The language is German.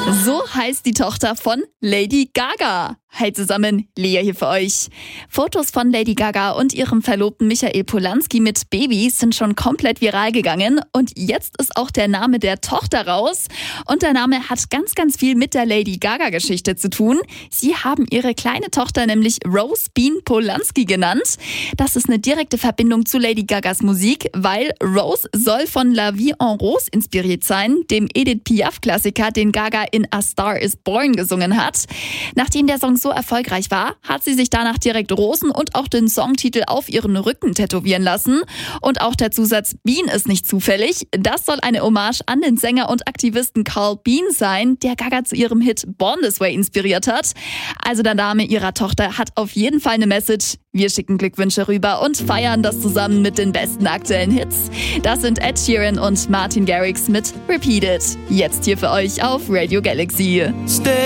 So heißt die Tochter von Lady Gaga. Hi zusammen, Lea hier für euch. Fotos von Lady Gaga und ihrem Verlobten Michael Polansky mit Babys sind schon komplett viral gegangen und jetzt ist auch der Name der Tochter raus. Und der Name hat ganz, ganz viel mit der Lady Gaga-Geschichte zu tun. Sie haben ihre kleine Tochter nämlich Rose Bean Polansky genannt. Das ist eine direkte Verbindung zu Lady Gagas Musik, weil Rose soll von La Vie en Rose inspiriert sein, dem Edith Piaf-Klassiker, den Gaga in A Star is Born gesungen hat. Nachdem der Song so erfolgreich war, hat sie sich danach direkt Rosen und auch den Songtitel auf ihren Rücken tätowieren lassen. Und auch der Zusatz Bean ist nicht zufällig. Das soll eine Hommage an den Sänger und Aktivisten Carl Bean sein, der Gaga zu ihrem Hit Born This Way inspiriert hat. Also der Name ihrer Tochter hat auf jeden Fall eine Message. Wir schicken Glückwünsche rüber und feiern das zusammen mit den besten aktuellen Hits. Das sind Ed Sheeran und Martin Garrix mit Repeat It. Jetzt hier für euch auf Radio Galaxy.